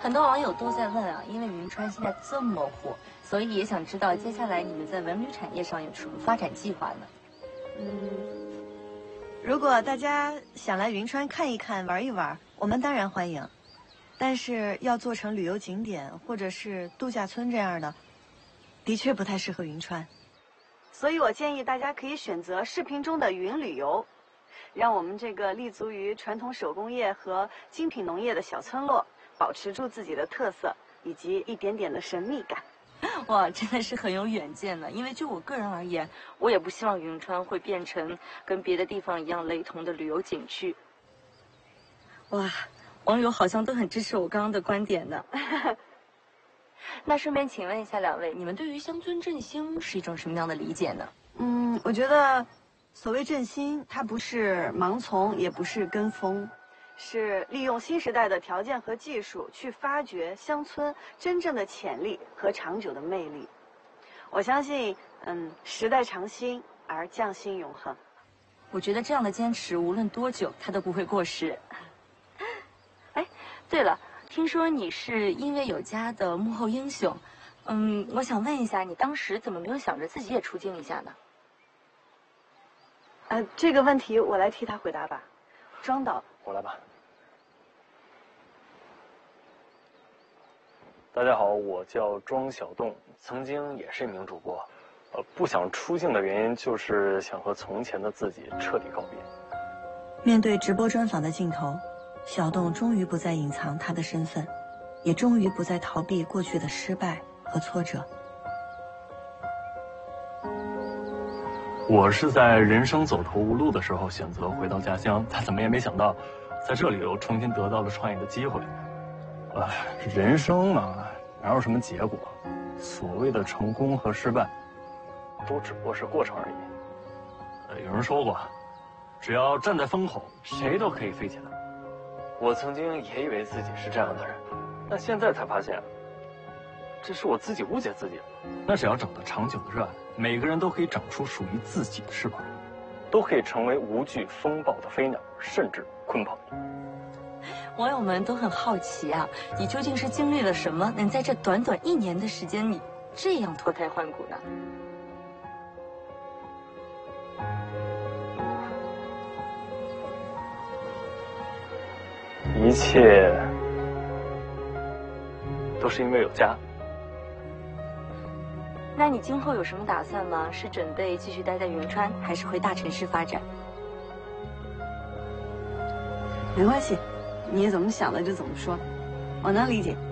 很多网友都在问啊，因为云川现在这么火，所以也想知道接下来你们在文旅产业上有什么发展计划呢？ 如果大家想来云川看一看、玩一玩，我们当然欢迎。但是要做成旅游景点或者是度假村这样的，的确不太适合云川。所以我建议大家可以选择视频中的云旅游，让我们这个立足于传统手工业和精品农业的小村落，保持住自己的特色以及一点点的神秘感。 哇，真的是很有远见呢。因为就我个人而言，我也不希望云川会变成跟别的地方一样雷同的旅游景区。哇，网友好像都很支持我刚刚的观点呢。那顺便请问一下两位，你们对于乡村振兴是一种什么样的理解呢？ 我觉得，所谓振兴，它不是盲从，也不是跟风，是利用新时代的条件和技术去发掘乡村真正的潜力和长久的魅力。我相信，时代长新而匠心永恒。 我觉得这样的坚持，无论多久，它都不会过时。哎，对了，听说你是音乐有家的幕后英雄，我想问一下，你当时怎么没有想着自己也出镜一下呢？ 这个问题我来替他回答吧。庄导， 我来吧。大家好，我叫庄小栋，曾经也是一名主播。不想出镜的原因就是想和从前的自己彻底告别。 面对直播专访的镜头，小栋终于不再隐藏他的身份，也终于不再逃避过去的失败和挫折。 我是在人生走投无路的时候选择回到家乡，但怎么也没想到，在这里又重新得到了创业的机会。人生嘛，哪有什么结果？所谓的成功和失败，都只不过是过程而已。有人说过，只要站在风口，谁都可以飞起来。我曾经也以为自己是这样的人，但现在才发现，这是我自己误解自己了。那只要找到长久的热爱，每个人都可以长出属于自己的翅膀，都可以成为无惧风暴的飞鸟，甚至鲲鹏。 网友们都很好奇啊，你究竟是经历了什么，能在这短短1年的时间里这样脱胎换骨呢？ 一切都是因为有家。 那你今后有什么打算吗？是准备继续待在云川，还是回大城市发展？ 没关系，你怎么想的就怎么说，我能理解。